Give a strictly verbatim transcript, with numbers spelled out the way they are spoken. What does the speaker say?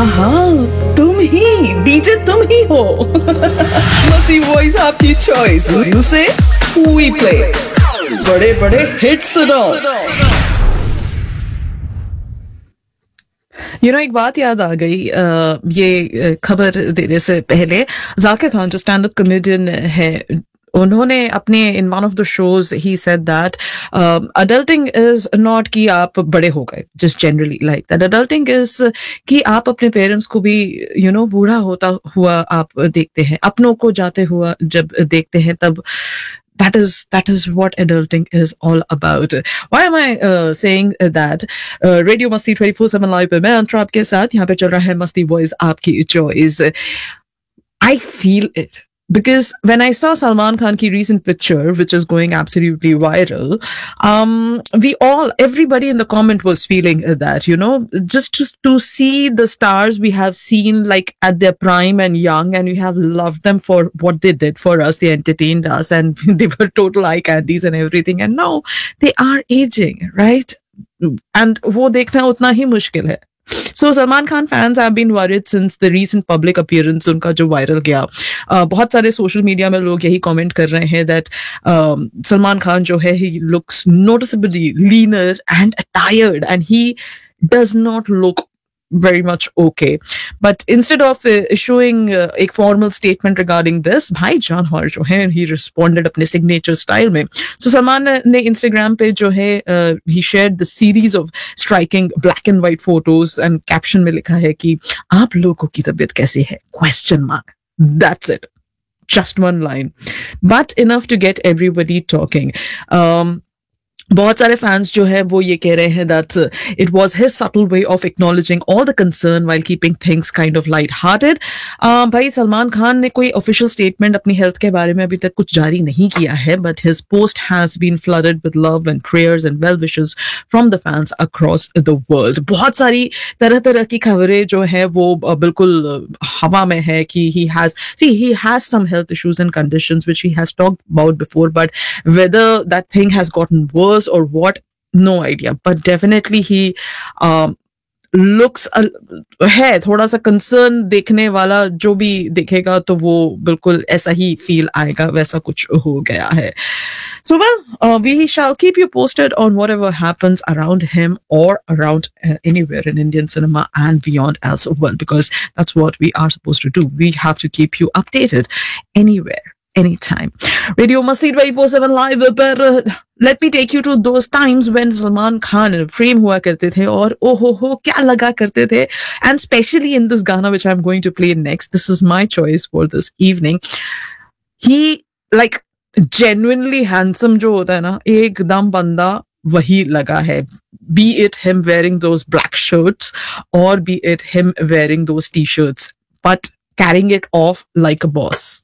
हाँ हाँ, तुम ही डीजे, तुम ही हो। मस्ती वॉइस आपकी चॉइस, से वी प्ले बड़े बड़े हिट्स सुनो। यू नो एक बात याद आ गई, आ, ये खबर देने से पहले जाकिर खान जो स्टैंड अप कॉमेडियन है, उन्होंने अपने in one of the shows he said that adulting is not कि आप बड़े हो गए, just generally like that adulting is कि आप अपने पेरेंट्स को भी यू नो बूढ़ा होता हुआ आप देखते हैं, अपनों को जाते हुआ जब देखते हैं, तब that is that is what adulting is all about. Why am I uh, saying that? uh, Radio Masti twenty-four seven live पे मैं अंतरा आपके साथ, यहाँ पे चल रहा है मस्ती वॉइस आपकी choice. I feel it because when I saw Salman Khan ki recent picture, which is going absolutely viral, um, we all, everybody in the comment was feeling that, you know, just to, to see the stars we have seen like at their prime and young, and we have loved them for what they did for us. They entertained us and they were total eye candies and everything. And now they are aging, right? And wo dekhna utna hi mushkil hai. So Salman Khan fans have been worried since the recent public appearance उनका जो viral गया. uh, बहुत सारे social media में लोग यही comment कर रहे हैं that um, Salman Khan जो है, he looks noticeably leaner and tired and he does not look very much okay. But instead of uh, issuing uh, a formal statement regarding this, भाई जान हौर जो है, he responded अपने signature style में. So Salman ने Instagram पे जो है, uh, he shared the series of striking black and white photos and caption में लिखा है कि आप लोगों की तबीयत कैसी है? Question mark. That's it. Just one line. But enough to get everybody talking. Um, बहुत सारे फैंस जो है वो ये कह रहे हैं that uh, it was his subtle way of acknowledging all the concern while keeping things kind of light-hearted. uh, भाई सलमान खान ने कोई ऑफिशियल स्टेटमेंट अपनी हेल्थ के बारे में अभी तक कुछ जारी नहीं किया है, but his post has been flooded with love and prayers and well wishes from the fans across the world. बहुत सारी तरह तरह की खबरें जो है वो uh, बिल्कुल uh, हवा में है कि he has see he has some health issues and conditions which he has talked about before, but whether that thing has gotten worse or what, no idea. But definitely he um, looks uh, है थोड़ा सा concern. देखने वाला जो भी देखेगा तो वो बिल्कुल ऐसा ही feel आएगा, वैसा कुछ हो गया है. So well, uh, we shall keep you posted on whatever happens around him or around uh, anywhere in Indian cinema and beyond as well, because that's what we are supposed to do. We have to keep you updated anywhere, anytime. Radio Masti twenty-four seven live पर uh, let me take you to those times when Salman Khan frame हुआ करते थे और ओ हो हो क्या लगा करते थे. And especially in this Gana which I'm going to play next, this is my choice for this evening. He like genuinely handsome जो होता है ना, एकदम बंदा वही लगा है. Be it him wearing those black shirts or be it him wearing those t-shirts, but carrying it off like a boss.